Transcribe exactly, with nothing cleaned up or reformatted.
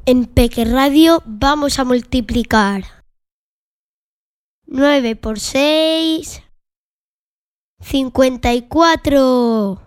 En Peque Radio vamos a multiplicar nueve por seis, cincuenta y cuatro.